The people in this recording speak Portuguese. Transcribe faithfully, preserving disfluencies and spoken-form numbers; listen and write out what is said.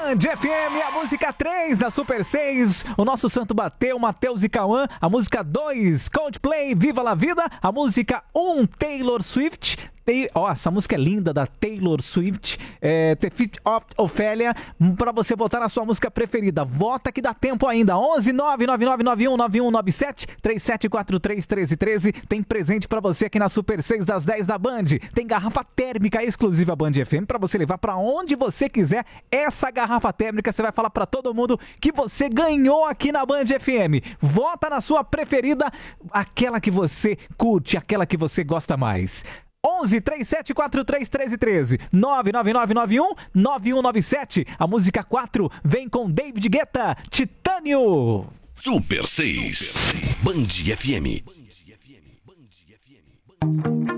Band F M, a música três da Super seis, o nosso santo bateu, Matheus e Cauã, a música dois, Coldplay, Viva la Vida, a música um, Taylor Swift. Ó, oh, essa música é linda da Taylor Swift, é, The Fit of Ophelia, pra você votar na sua música preferida. Vota que dá tempo ainda. Onze nove nove nove nove um nove um nove sete três sete quatro três um três um três. Tem presente pra você aqui na Super seis das dez da Band. Tem garrafa térmica exclusiva Band F M pra você levar pra onde você quiser. Essa garrafa térmica você vai falar pra todo mundo que você ganhou aqui na Band F M. Vota na sua preferida, aquela que você curte, aquela que você gosta mais. onze três sete quatro três um três um três, nove nove nove nove um nove um nove sete. A música quatro vem com David Guetta, Titânio. Super seis, Band F M.